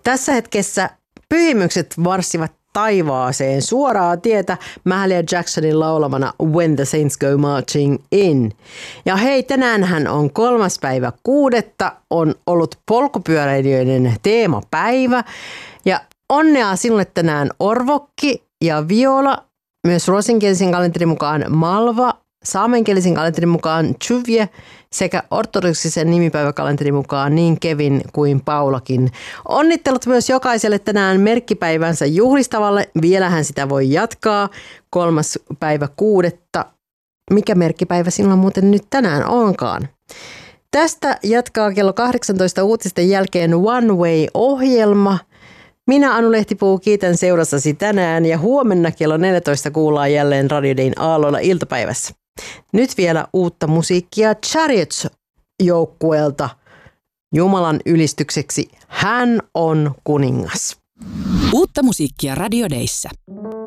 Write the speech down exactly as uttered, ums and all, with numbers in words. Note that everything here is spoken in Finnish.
Tässä hetkessä pyhimykset marssivat taivaaseen suoraa tietä Mahalia Jacksonin laulamana When the Saints Go Marching In. Ja hei, tänäänhän on kolmas päivä kuudetta, on ollut polkupyöräilijöiden teemapäivä. Ja onnea sinulle tänään Orvokki ja Viola, myös ruotsinkielisen kalenterin mukaan Malva, saamenkielisen kalenterin mukaan Tjuvje sekä ortodoksisen nimipäiväkalenterin mukaan niin Kevin kuin Paulakin. Onnittelut myös jokaiselle tänään merkkipäivänsä juhlistavalle. Vielähän sitä voi jatkaa. Kolmas päivä kuudetta. Mikä merkkipäivä sinulla muuten nyt tänään onkaan? Tästä jatkaa kello kahdeksantoista uutisten jälkeen One Way-ohjelma. Minä Anu Lehtipuu kiitän seurassasi tänään ja huomenna kello neljätoista kuullaan jälleen Radio Dayn aalloilla iltapäivässä. Nyt vielä uutta musiikkia Chariots-joukkueelta Jumalan ylistykseksi. Hän on kuningas. Uutta musiikkia Radio Dayssä.